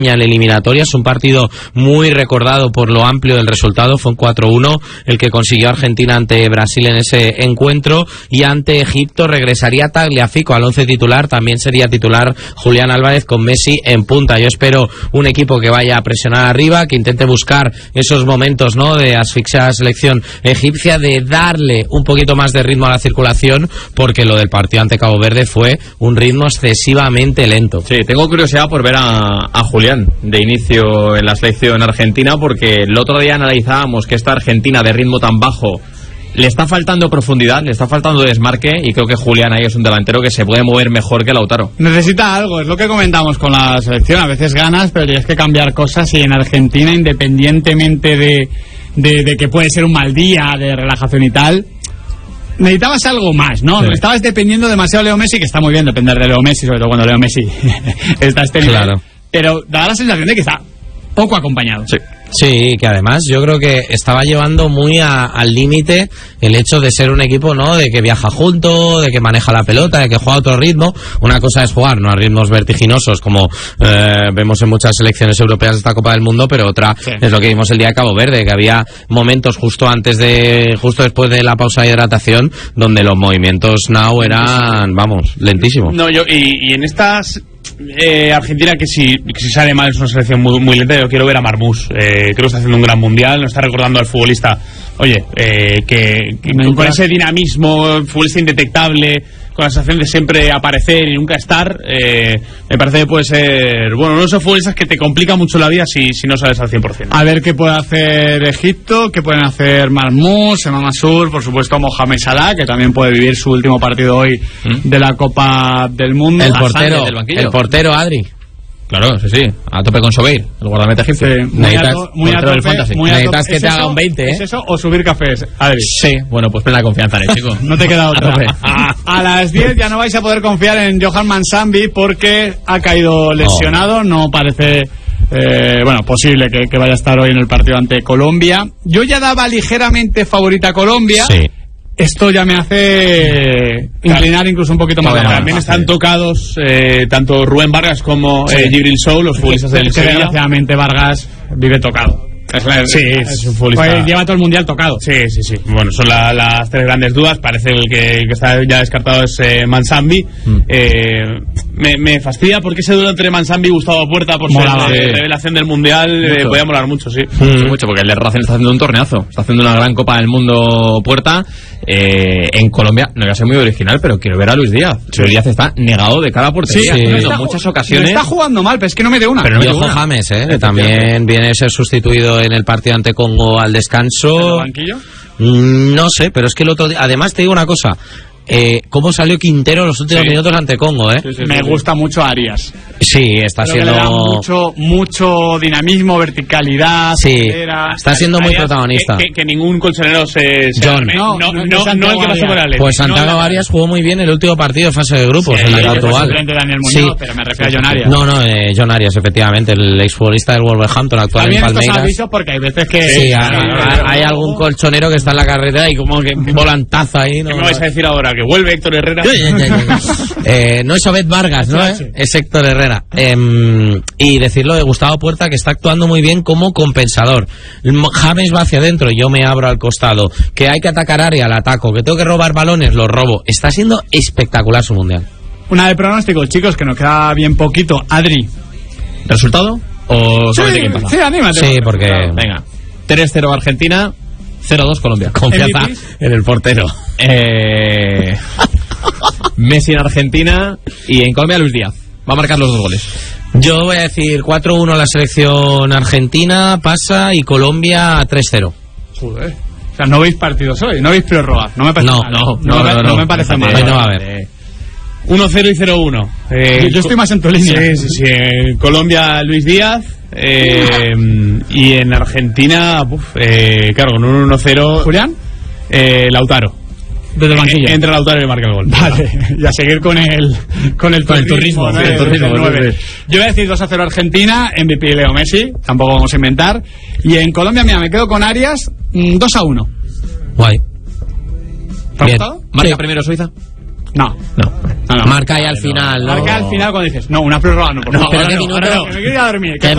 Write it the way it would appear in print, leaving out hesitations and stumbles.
en la eliminatoria. Es un partido muy recordado por lo amplio del resultado. Fue un 4-1 el que consiguió Argentina ante Brasil en ese encuentro, y ante Egipto regresaría Tagliafico al 11 titular. También sería titular Julián Álvarez con Messi en punta. Yo espero un equipo que vaya a presionar arriba, que intente buscar esos momentos, ¿no?, de asfixia a la selección egipcia, de darle un poquito más de ritmo a la circulación, porque lo del partido ante Cabo Verde fue un ritmo excesivamente lento. Sí, tengo curiosidad por ver a Julián de inicio en la selección argentina, porque el otro día analizábamos que esta Argentina de ritmo tan bajo le está faltando profundidad, le está faltando desmarque, y creo que Julián ahí es un delantero que se puede mover mejor que Lautaro. Necesita algo, es lo que comentamos con la selección. A veces ganas, pero tienes que cambiar cosas, y en Argentina, independientemente de que puede ser un mal día de relajación y tal, necesitabas algo más, ¿no? Sí. Estabas dependiendo demasiado de Leo Messi, que está muy bien depender de Leo Messi, sobre todo cuando Leo Messi está este nivel. Claro. Pero da la sensación de que está poco acompañado. Sí. Sí, que además yo creo que estaba llevando muy al límite el hecho de ser un equipo, ¿no?, de que viaja junto, de que maneja la pelota, de que juega a otro ritmo. Una cosa es jugar, no a ritmos vertiginosos como vemos en muchas selecciones europeas de esta Copa del Mundo, pero otra es lo que vimos el día de Cabo Verde, que había momentos justo después de la pausa de hidratación donde los movimientos now eran, vamos, lentísimos. No, y en estas Argentina, que si sale mal es una selección muy, muy lenta. Yo quiero ver a Marmús, creo que está haciendo un gran mundial, nos está recordando al futbolista, que con ese dinamismo, futbolista indetectable, con la sensación de siempre aparecer y nunca estar, me parece que puede ser, bueno, uno de esos futbolistas que te complica mucho la vida si no sales al 100%. A ver qué puede hacer Egipto, qué pueden hacer Marmús, Emma Masur, por supuesto Mohamed Salah, que también puede vivir su último partido hoy de la Copa del Mundo. El portero Adri. Claro, sí, a tope con Sobeir, el guardameta egipcio. Sí, necesitas que te haga un 20, ¿Es eso o subir cafés, Adri? Sí, bueno, pues plena confianza en el chico. No te queda otra. A las 10 ya no vais a poder confiar en Johan Mansambi porque ha caído lesionado, no parece posible que vaya a estar hoy en el partido ante Colombia. Yo ya daba ligeramente favorita a Colombia. Sí. Esto ya me hace inclinar incluso un poquito más. También están tocados tanto Rubén Vargas como Djibril Sow, los futbolistas del Sevilla. Desgraciadamente Vargas vive tocado. Es un futbolista. Pues lleva todo el mundial tocado. Sí. Bueno, son las tres grandes dudas. Parece el que está ya descartado es Mansambi. Me fastidia porque ese duelo entre Mansambi y Gustavo Puerta por ser revelación del mundial podía molar mucho, sí. Mucho, porque el de Racing está haciendo un torneazo. Está haciendo una gran Copa del Mundo Puerta. En Colombia no voy a ser muy original, pero quiero ver a Luis Díaz. Luis Díaz está negado de cara a portería. En muchas ocasiones. Está jugando mal, pero es que no mete una. Pero no James, que también viene a ser sustituido en el partido ante Congo al descanso. ¿En el banquillo? No sé, pero es que el otro día, además te digo una cosa, cómo salió Quintero los últimos minutos ante Congo, Me gusta mucho Arias. Sí, está siendo... Le da mucho dinamismo, verticalidad. Sí, está siendo muy protagonista. Que ningún colchonero se John. No el que pasó por Alex. Pues Santiago Arias jugó muy bien el último partido de fase de grupos, en la actual. Daniel Muñoz, pero me refiero a John Arias. John Arias, efectivamente, el exfutbolista del Wolverhampton, actual también en Palmeiras. También avisos porque hay veces que... Sí, hay algún colchonero que está en la carretera y como que volantazo ahí. ¿Qué me vais a decir ahora? ¿Que vuelve Héctor Herrera? No es Obed Vargas, ¿no? Es Héctor Herrera. Y decirlo de Gustavo Puerta, que está actuando muy bien como compensador. James va hacia adentro, yo me abro al costado. Que hay que atacar área, la ataco. Que tengo que robar balones, los robo. Está siendo espectacular su mundial. Una de pronósticos, chicos, que nos queda bien poquito. Adri, ¿resultado? ¿O sabes de quién pasa? Sí, anímate. Sí, porque... Venga, 3-0 Argentina, 0-2 Colombia. Confianza en el portero. Messi en Argentina y en Colombia Luis Díaz. Va a marcar los 2 goles. Yo voy a decir 4-1 la selección argentina, pasa, y Colombia 3-0. Joder. O sea, no veis partidos hoy, no veis prórroga. No me parece mal. No me parece mal. No va a haber. 1-0 y 0-1. Yo estoy más en tu línea. Sí. En Colombia Luis Díaz. Y en Argentina, claro, con un 1-0. ¿Julián? Lautaro. Desde el banquillo. Entra Lautaro y marca el gol. Vale, y a seguir con el turismo. Yo voy a decir 2-0 Argentina, MVP Leo Messi, tampoco vamos a inventar. Y en Colombia, mira, me quedo con Arias, 2-1. Guay. ¿Te ha gustado? ¿Marca primero Suiza? No. Marca ahí al final, ¿no? Marca al final cuando dices, no, una prórroga no, por favor. Pero ¿qué minuto? Me quiero ir a dormir. ¿Qué